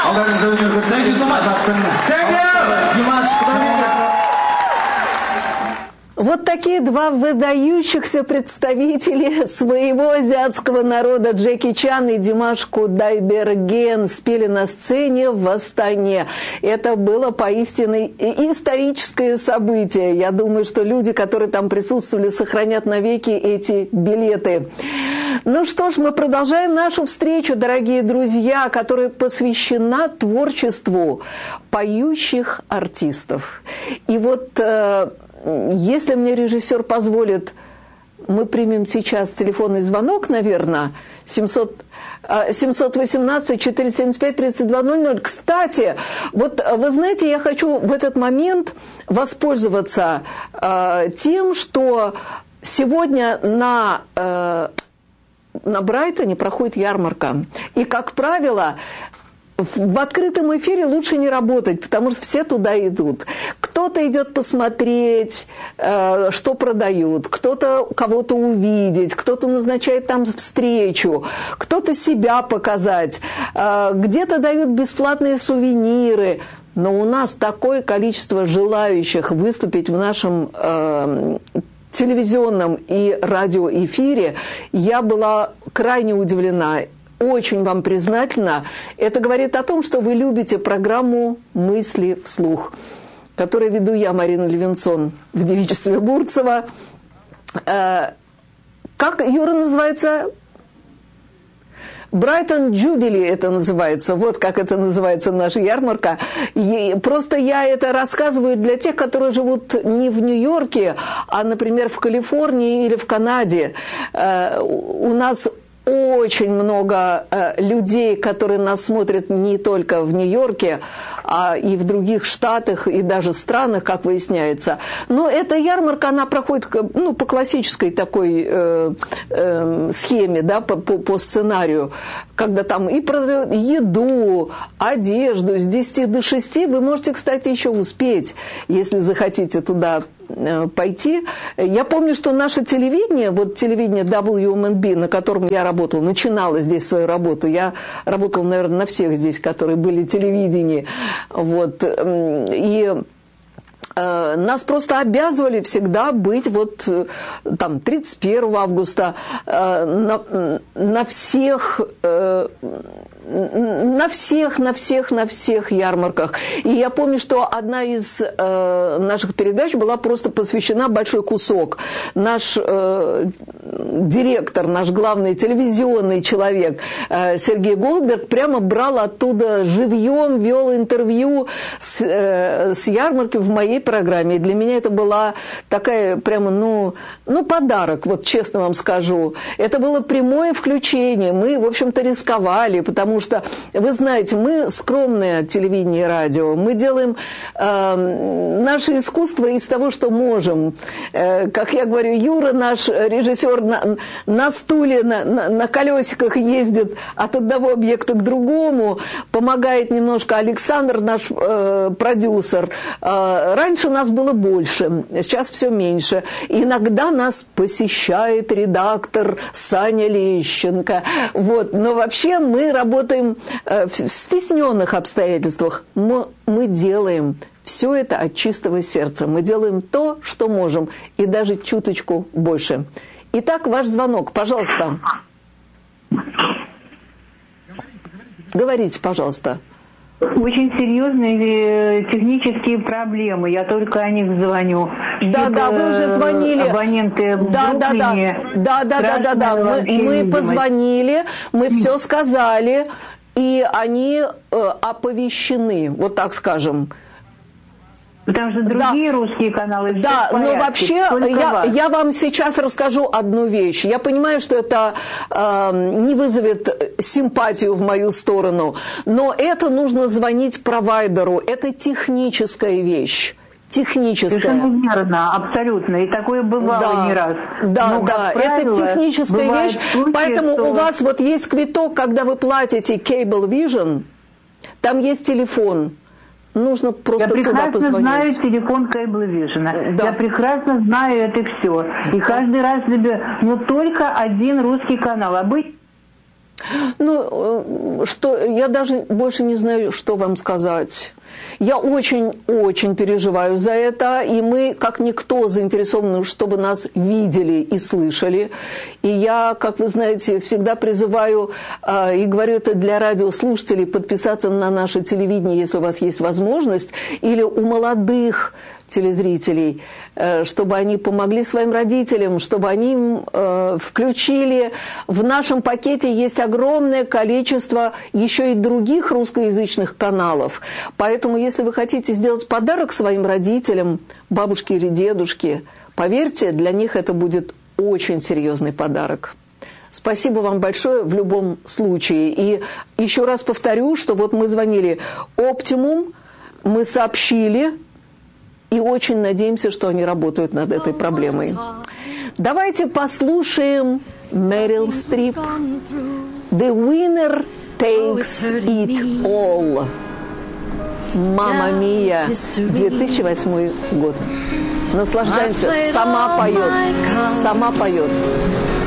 Thank you so much. Thank you. Димаш, Вот такие два выдающихся представителя своего азиатского народа, Джеки Чан и Димаш Кудайберген, спели на сцене в Астане. Это было поистине историческое событие. Я думаю, что люди, которые там присутствовали, сохранят навеки эти билеты. Ну что ж, мы продолжаем нашу встречу, дорогие друзья, которая посвящена творчеству поющих артистов. И вот... Если мне режиссер позволит, мы примем сейчас телефонный звонок, наверное, 718-475-3200. Кстати, вот вы знаете, я хочу в этот момент воспользоваться тем, что сегодня на Брайтоне проходит ярмарка. И, как правило, в открытом эфире лучше не работать, потому что все туда идут. Кто-то идет посмотреть, что продают, кто-то кого-то увидеть, кто-то назначает там встречу, кто-то себя показать, где-то дают бесплатные сувениры. Но у нас такое количество желающих выступить в нашем телевизионном и радиоэфире, я была крайне удивлена. Очень вам признательна. Это говорит о том, что вы любите программу «Мысли вслух», которую веду я, Марина Левинсон, в девичестве Бурцева. Как, Юра, называется? Брайтон Джубили это называется. Вот как это называется наша ярмарка. И просто я это рассказываю для тех, которые живут не в Нью-Йорке, а, например, в Калифорнии или в Канаде. У нас очень много людей, которые нас смотрят не только в Нью-Йорке, а и в других штатах, и даже странах, как выясняется. Но эта ярмарка, она проходит по классической такой схеме, да, по сценарию, когда там и продают еду, одежду с 10 до 6. Вы можете, кстати, еще успеть, если захотите туда пойти. Я помню, что наше телевидение, вот телевидение WMNB, на котором я работала, начинала здесь свою работу. Я работала, наверное, на всех здесь, которые были телевидение. Вот. И нас просто обязывали всегда быть вот там 31 августа на всех ярмарках. И я помню, что одна из наших передач была просто посвящена большой кусок. Наш директор, наш главный телевизионный человек Сергей Голдберг прямо брал оттуда живьем, вел интервью с ярмарки в моей программе. И для меня это была такая прямо, подарок, вот честно вам скажу. Это было прямое включение. Мы, в общем-то, рисковали, потому что, вы знаете, мы скромное телевидение и радио. Мы делаем наше искусство из того, что можем. Как я говорю, Юра, наш режиссер, на стуле, на колесиках ездит от одного объекта к другому, помогает немножко Александр, наш продюсер. Раньше нас было больше, сейчас все меньше. Иногда нас посещает редактор Саня Лещенко. Вот. Но вообще мы работаем в стесненных обстоятельствах. Мы делаем все это от чистого сердца. Мы делаем то, что можем, и даже чуточку больше. Итак, ваш звонок, пожалуйста. Говорите, пожалуйста. Очень серьезные технические проблемы. Я только о них звоню. Да, вы уже звонили. Абоненты в Бруклине. Да. Мы позвонили, мы все сказали, и они оповещены, вот так скажем. Там же другие русские каналы. Да, но вообще я вам сейчас расскажу одну вещь. Я понимаю, что это не вызовет симпатию в мою сторону, но это нужно звонить провайдеру. Это техническая вещь. Техническая. Совершенно верно, абсолютно. И такое бывало не раз. Да, это техническая вещь. Поэтому у вас вот есть квиток, когда вы платите Cable Vision, там есть телефон. Нужно просто туда позвонить. Я прекрасно знаю телефон Cablevision. Да. Я прекрасно знаю это все. И каждый раз только один русский канал. Ну, что, я даже больше не знаю, что вам сказать. Я очень-очень переживаю за это, и мы, как никто, заинтересованы, чтобы нас видели и слышали. И я, как вы знаете, всегда призываю, и говорю это для радиослушателей, подписаться на наше телевидение, если у вас есть возможность, или у молодых телезрителей, чтобы они помогли своим родителям, чтобы они включили. В нашем пакете есть огромное количество еще и других русскоязычных каналов. Поэтому, если вы хотите сделать подарок своим родителям, бабушке или дедушке, поверьте, для них это будет очень серьезный подарок. Спасибо вам большое в любом случае. И еще раз повторю, что вот мы звонили Optimum, мы сообщили, и очень надеемся, что они работают над этой проблемой. Давайте послушаем Мэрил Стрип. The winner takes it all. Мамма Мия, 2008 год. Наслаждаемся. Сама поет. Сама поет.